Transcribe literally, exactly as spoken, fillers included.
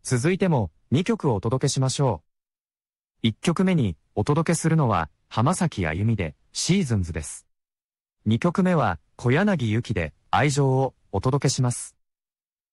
続いてもにきょくお届けしましょう。いっきょくめにお届けするのは浜崎あゆみでシーズンズです。にきょくめは小柳ゆきで愛情をお届けします。